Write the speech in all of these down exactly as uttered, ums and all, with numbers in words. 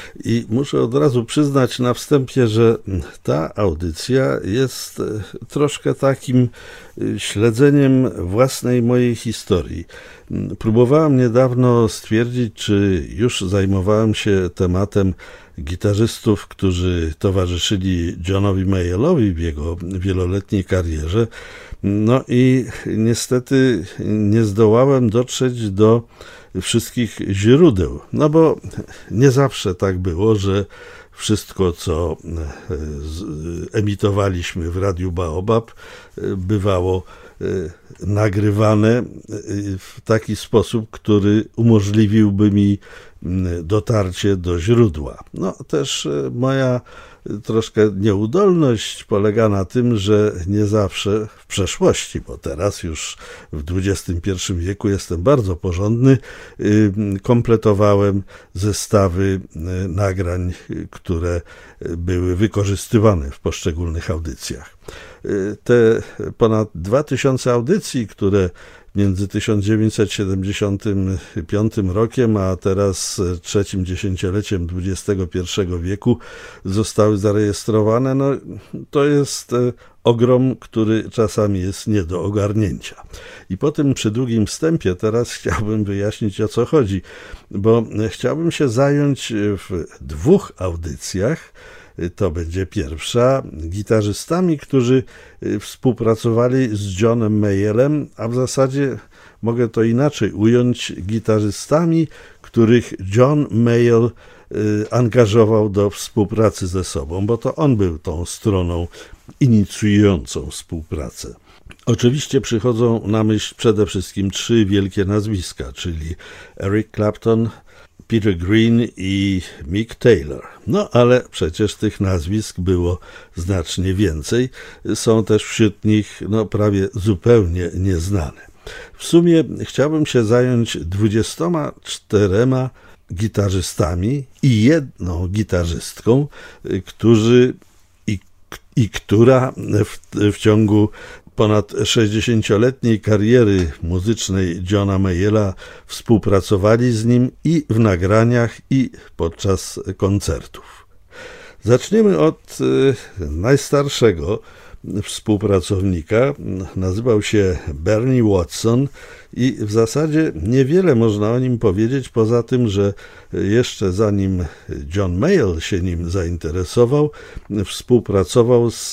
I muszę od razu przyznać na wstępie, że ta audycja jest troszkę takim śledzeniem własnej mojej historii. Próbowałem niedawno stwierdzić, czy już zajmowałem się tematem gitarzystów, którzy towarzyszyli Johnowi Mayelowi w jego wieloletniej karierze. No i niestety nie zdołałem dotrzeć do wszystkich źródeł, no bo nie zawsze tak było, że wszystko, co emitowaliśmy w Radiu Baobab, bywało nagrywane w taki sposób, który umożliwiłby mi dotarcie do źródła. No też moja troszkę nieudolność polega na tym, że nie zawsze w przeszłości, bo teraz już w dwudziestym pierwszym wieku jestem bardzo porządny, kompletowałem zestawy nagrań, które były wykorzystywane w poszczególnych audycjach. Te ponad dwa tysiące audycji, które między tysiąc dziewięćset siedemdziesiątym piątym rokiem, a teraz trzecim dziesięcioleciem dwudziestego pierwszego wieku zostały zarejestrowane, no to jest ogrom, który czasami jest nie do ogarnięcia. I po tym przydługim wstępie teraz chciałbym wyjaśnić, o co chodzi, bo chciałbym się zająć w dwóch audycjach. To będzie pierwsza, gitarzystami, którzy współpracowali z Johnem Mayallem, a w zasadzie mogę to inaczej ująć, gitarzystami, których John Mayall angażował do współpracy ze sobą, bo to on był tą stroną inicjującą współpracę. Oczywiście przychodzą na myśl przede wszystkim trzy wielkie nazwiska, czyli Eric Clapton, Peter Green i Mick Taylor. No ale przecież tych nazwisk było znacznie więcej. Są też wśród nich no, prawie zupełnie nieznane. W sumie chciałbym się zająć dwudziestoma czterema gitarzystami i jedną gitarzystką, którzy i, i która w, w ciągu ponad sześćdziesięcioletniej kariery muzycznej Johna Mayalla współpracowali z nim i w nagraniach, i podczas koncertów. Zaczniemy od najstarszego współpracownika. Nazywał się Bernie Watson i w zasadzie niewiele można o nim powiedzieć, poza tym, że jeszcze zanim John Mayall się nim zainteresował, współpracował z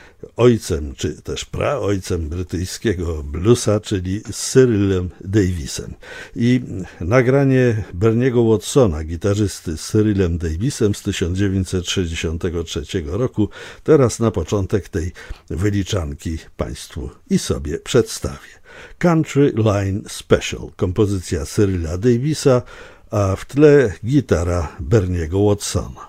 ojcem, czy też praojcem brytyjskiego bluesa, czyli Cyrillem Davisem. I nagranie Berniego Watsona, gitarzysty z Cyrillem Davisem z tysiąc dziewięćset sześćdziesiątego trzeciego roku, teraz na początek tej wyliczanki Państwu i sobie przedstawię. Country Line Special, kompozycja Cyrilla Davisa, a w tle gitara Berniego Watsona.